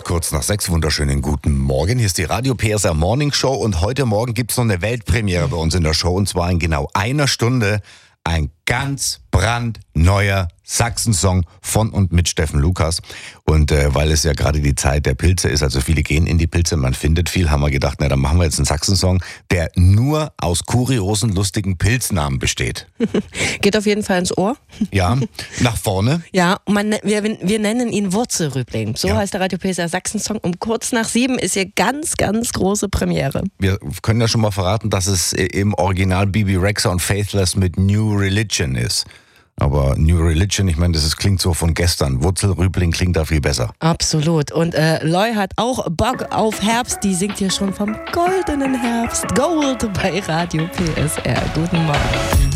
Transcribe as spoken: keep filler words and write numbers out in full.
Kurz nach sechs, wunderschönen guten Morgen. Hier ist die Radio P S R Morning Show und heute Morgen gibt es noch eine Weltpremiere bei uns in der Show und zwar in genau einer Stunde ein ganz brandneuer Sachsen-Song von und mit Steffen Lukas. Und äh, weil es ja gerade die Zeit der Pilze ist, also viele gehen in die Pilze, man findet viel, haben wir gedacht, na dann machen wir jetzt einen Sachsen-Song, der nur aus kuriosen, lustigen Pilznamen besteht. Geht auf jeden Fall ins Ohr. Ja, nach vorne. Ja, man, wir, wir nennen ihn Wurzelrübling. So Ja. heißt der Radio P S R Sachsen-Song. Um kurz nach sieben ist hier ganz, ganz große Premiere. Wir können ja schon mal verraten, dass es im Original B B Rexha und Faithless mit New Religion ist. Aber New Religion, ich meine, das ist, klingt so von gestern. Wurzelrübling klingt da viel besser. Absolut. Und äh, Loy hat auch Bock auf Herbst. Die singt hier schon vom goldenen Herbst. Gold bei Radio P S R. Guten Morgen.